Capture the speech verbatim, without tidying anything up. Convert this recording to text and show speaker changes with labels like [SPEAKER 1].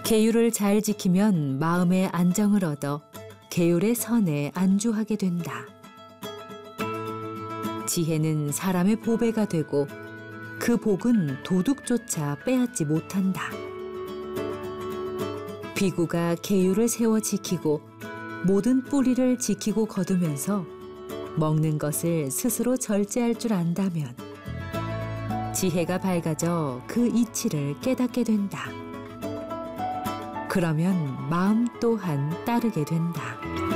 [SPEAKER 1] 계율을 잘 지키면 마음의 안정을 얻어 계율의 선에 안주하게 된다. 지혜는 사람의 보배가 되고 그 복은 도둑조차 빼앗지 못한다. 비구가 계율을 세워 지키고 모든 뿌리를 지키고 거두면서 먹는 것을 스스로 절제할 줄 안다면 지혜가 밝아져 그 이치를 깨닫게 된다. 그러면 마음 또한 따르게 된다.